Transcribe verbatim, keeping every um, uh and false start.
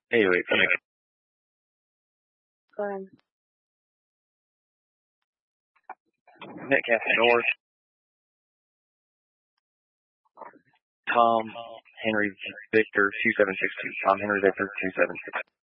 Anyway, let me. Go ahead. Metcalf North. Tom Henry Victor two seven six two. Tom Henry Victor two seven six two.